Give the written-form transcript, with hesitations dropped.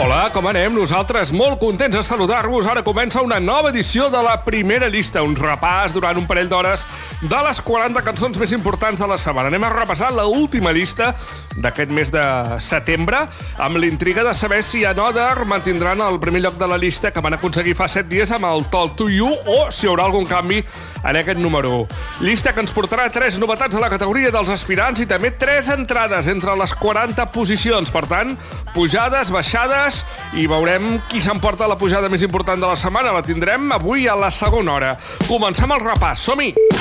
Hola, com anem? Nosaltres molt contents de saludar-vos. Ara comença una nova edició de la primera llista, un repàs durant un parell d'hores de les 40 cançons més importants de la setmana. Anem a repassar l'última llista d'aquest mes de setembre, amb l'intriga de saber si Another mantindran el primer lloc de la llista que van aconseguir fa 7 dies amb el Talk to You, o si hi haurà algun canvi en aquest número 1. Llista que ens portarà 3 novetats a la categoria dels aspirants i també 3 entrades entre les 40 posicions. Per tant, pujades, baixades, i veurem qui s'emporta la pujada més important de la setmana. La tindrem avui a la segona hora. Comencem el repàs. Som-hi!